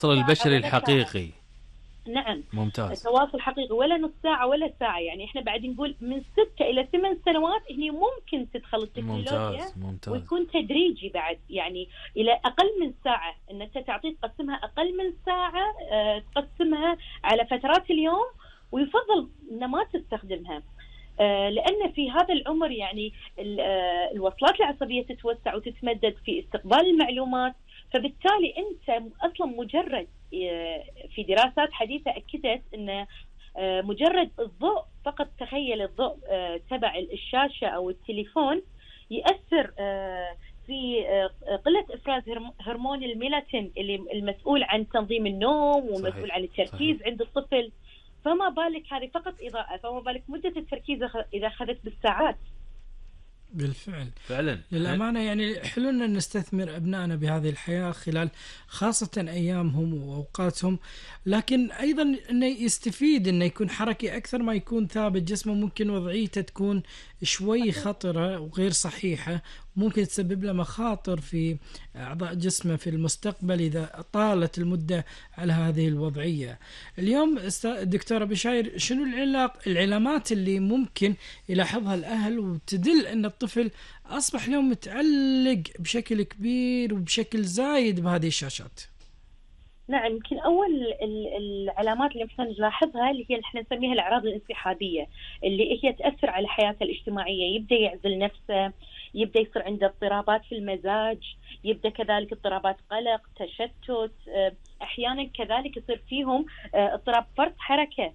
البشري ولا ساعة. الحقيقي. نعم. ممتاز. تواصل حقيقي، ولا نص ساعة ولا ساعة. يعني احنا بعد نقول من 6 إلى 8 سنوات هني ممكن تدخل التكنولوجيا، ممتاز. ويكون تدريجي بعد، يعني إلى أقل من ساعة. إن أنت تعطيه تقسمها أقل من ساعة، تقسمها على فترات اليوم، ويفضل إن ما تستخدمها. لأن في هذا العمر يعني الوصلات العصبية تتوسع وتتمدد في استقبال المعلومات. فبالتالي أنت أصلا مجرد، في دراسات حديثة أكدت أن مجرد الضوء فقط، تخيل الضوء تبع الشاشة أو التليفون يؤثر في قلة إفراز هرمون الميلاتين اللي المسؤول عن تنظيم النوم ومسؤول عن التركيز عند الطفل. فما بالك هذه فقط إضاءة، فما بالك مدة التركيز إذا أخذت بالساعات. بالفعل فعلا للأمانة يعني حلو أن نستثمر أبنائنا بهذه الحياة خلال خاصة أيامهم وأوقاتهم، لكن أيضا أنه يستفيد أنه يكون حركي أكثر ما يكون ثابت جسمه. ممكن وضعيته تكون شوي خطرة وغير صحيحة، ممكن تسبب له مخاطر في أعضاء جسمه في المستقبل إذا طالت المدة على هذه الوضعية. اليوم دكتورة بشاير، شنو العلامات اللي ممكن يلاحظها الأهل وتدل أن الطفل أصبح اليوم متعلق بشكل كبير وبشكل زايد بهذه الشاشات؟ نعم، يمكن أول العلامات اللي مثلا نلاحظها اللي هي اللي احنا نسميها الأعراض الانسحابية، اللي هي تأثر على حياته الاجتماعية. يبدأ يعزل نفسه، يبدأ يصير عنده اضطرابات في المزاج، يبدأ كذلك اضطرابات قلق، تشتت، أحيانا كذلك يصير فيهم اضطراب فرط حركة.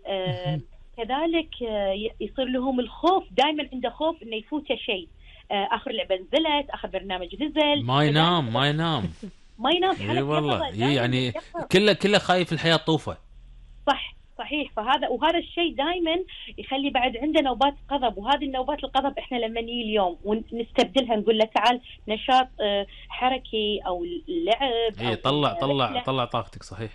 كذلك يصير لهم الخوف، دائما عنده خوف إنه يفوته شيء. آخر لعبة نزلت، آخر برنامج نزل، ما ينام اي والله، يعني كله خايف الحياة طوفة. صحيح. وهذا الشيء دائما يخلي بعد عنده نوبات غضب، وهذه النوبات الغضب احنا لما نيجي اليوم ونستبدلها نقول له تعال نشاط حركي او لعب. اي طلع طاقتك. صحيح.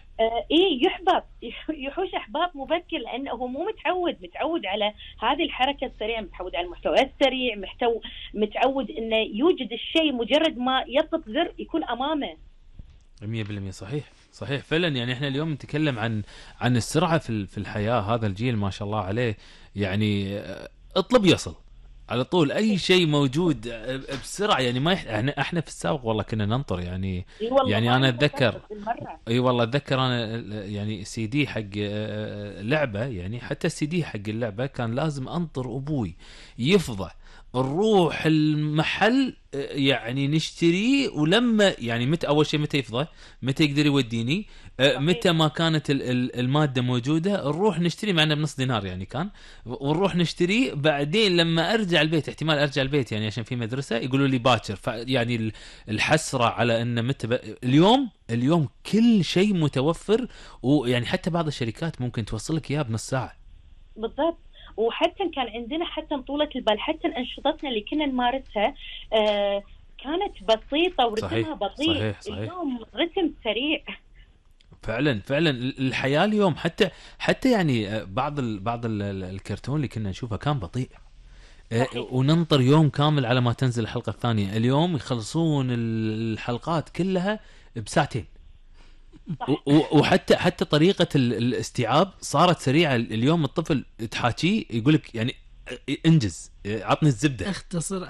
يحوش احباط مبكر، لانه هو مو متعود على هذه الحركه السريعه، متعود على المحتوى السريع، متعود انه يوجد الشيء مجرد ما يضغط زر يكون امامه. 100% صحيح فعلا. يعني احنا اليوم نتكلم عن السرعة في الحياة. هذا الجيل ما شاء الله عليه، يعني اطلب يصل على طول، اي شيء موجود بسرعة. يعني ما احنا في السابق والله كنا ننطر يعني. يعني انا اتذكر والله اتذكر انا يعني سي دي حق لعبة، يعني حتى السي دي حق اللعبة كان لازم انطر ابوي يفضى نروح المحل يعني نشتريه. ولما يعني متى اول شيء متى يفضى، متى يقدر يوديني، متى ما كانت المادة موجودة نروح نشتري، معنا بنص دينار يعني كان، ونروح نشتريه. بعدين لما ارجع البيت، احتمال ارجع البيت يعني عشان في مدرسة، يقولوا لي باكر. يعني الحسرة على ان متى اليوم كل شيء متوفر. ويعني حتى بعض الشركات ممكن توصل لك اياه بنص ساعة بالضبط. وحتى كان عندنا حتى طولة البال، حتى أنشطتنا اللي كنا نمارسها كانت بسيطة ورتمها بطيء. صحيح. اليوم رتم سريع فعلا. الحياة اليوم حتى يعني بعض الكرتون اللي كنا نشوفه كان بطيء. وننطر يوم كامل على ما تنزل الحلقة الثانية. اليوم يخلصون الحلقات كلها بساعتين. وحتى طريقة الاستيعاب صارت سريعة. اليوم الطفل تحاكيه يقولك يعني انجز، عطني الزبدة، اختصر.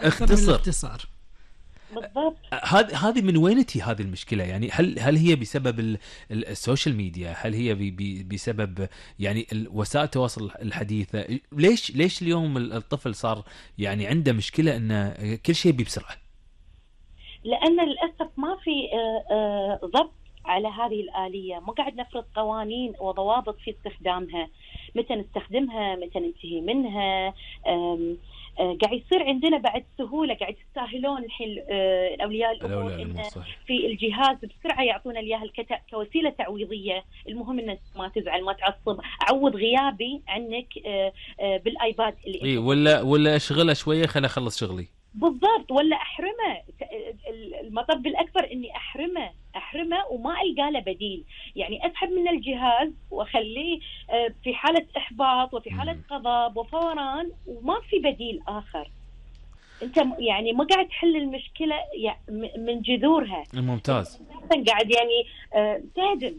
بالضبط. هذه من وين تي هذه المشكلة؟ يعني هل هي بسبب السوشيال ميديا؟ هل هي بسبب يعني وسائل التواصل الحديثة؟ ليش اليوم الطفل صار يعني عنده مشكلة ان كل شيء بسرعة؟ لأن للأسف ما في ضبط على هذه الآلية، ما قاعد نفرض قوانين وضوابط في استخدامها، متى نستخدمها، متى ننتهي منها. قاعد يصير عندنا بعد سهولة، قاعد يستاهلون الحين أولياء الأمور إن في الجهاز بسرعة يعطونا إياها كوسيلة تعويضية. المهم إن ما تزعل، ما تعصب، أعوض غيابي عنك بالآيباد اللي ولا أشغله شوية خليني أخلص شغلي. بالضبط. ولا أحرمه، المطب الأكبر إني أحرمه وما ألقى له بديل. يعني أسحب من الجهاز وأخليه في حالة إحباط وفي حالة غضب وفوران، وما في بديل آخر. أنت يعني ما قاعد تحل المشكلة من جذورها. ممتاز. قاعد يعني تهدم